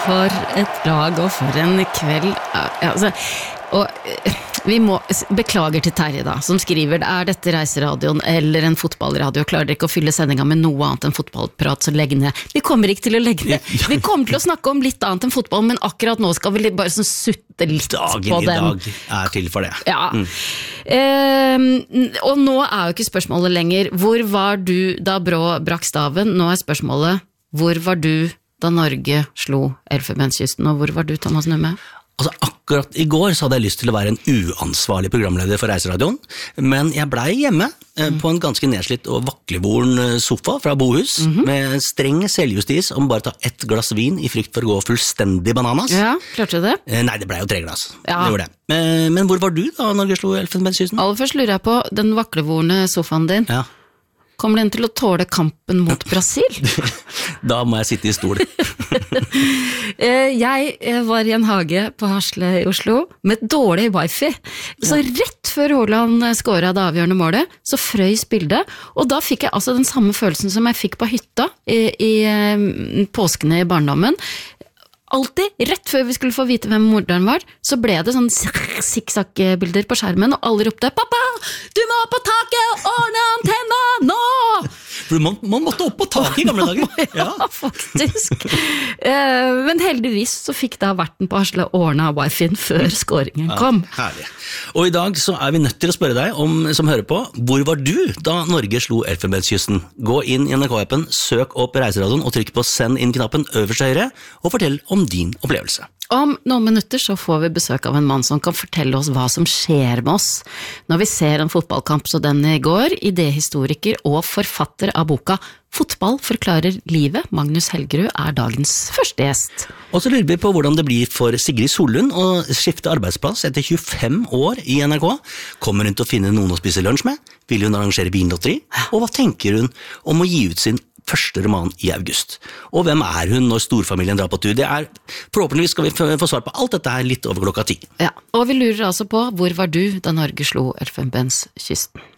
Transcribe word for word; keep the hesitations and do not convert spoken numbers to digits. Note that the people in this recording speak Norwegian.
for et lag og for en kveld. Ja, altså, og vi må, beklager til Terje da, som skriver, er dette reiseradioen eller en fotballradio? Klarer dere ikke å fylle sendinga med noe annet enn fotballprat, så legg ned. Vi kommer ikke til å legge ned. Vi kommer til å snakke om litt annet enn fotball, men akkurat nå skal vi bare sånn sutte litt Dagen på den. Dagen i dag er til for det. Ja. Mm. Eh, og nå er jo ikke spørsmålet lenger, hvor var du da Brå brakk staven? Nå er spørsmålet, hvor var du da Norge slo Elfenbenskysten, og hvor var du, Thomas Numme? Altså akkurat i går så hadde jeg lyst til å være en uansvarlig programleder for Reiseradioen, men jeg blei hjemme eh, på en ganske nedslitt og vaklevoren sofa fra Bohus, mm-hmm. med streng selvjustis om bare ta ett glass vin i frykt for å gå fullstendig bananas. Ja, klarte du det? Eh, nei, det blei jo tre glass. Ja. Det gjorde det. Eh, men hvor var du da Norge slo Elfenbenskysten? Aller først lurer jeg på den vaklevorne sofaen din. Ja. Kommer den til å tåle kampen mot Brasil? Da må jeg sitte i stol. Jeg var i en hage på Hasle i Oslo med dårlig wifi. Så rett før Haaland skåret det avgjørende målet, så frøys bildet. Og da fikk jeg altså den samme følelsen som jeg fikk på hytta i, i påskene i barndommen. Alltid, rett før vi skulle få vite hvem morderen var, så ble det sånn sikksakk-bilder på skjermen, og alle ropte, pappa, du må opp på taket og ordne antenna nå! For man, man måtte opp på taket i gamle dager. Ja, ja, faktisk. Men heldigvis så fikk da verten på Hasle ordna wifi-en før skåringen kom. Ja, herlig. Og i dag så er vi nødt til å spørre deg, om, som hører på, hvor var du da Norge slo Elfenbenskysten? Gå inn i N R K-appen, søk opp Reiseradioen og trykk på send inn-knappen øverst høyre, og fortell om din opplevelse. Om noen minutter så får vi besøk av en mann som kan fortelle oss hva som skjer med oss når vi ser en fotballkamp så den i går, idéhistoriker og forfatter av boka Fotball forklarer livet. Magnus Helgerud er dagens første gjest. Og så lurer vi på hvordan det blir for Sigrid Sollund å skifte arbeidsplass etter tjuefem år i N R K. Kommer hun til å finne noen å spise lunsj med? Vil hun arrangere billotteri? Og hva tenker hun om å gi ut sin første roman i august? Og hvem er hun når storfamilien drar på tur? Det er, forhåpentligvis skal vi få svar på alt dette her litt over klokka ti. Ja, og vi lurer altså på hvor var du da Norge slo Elfenbenskysten?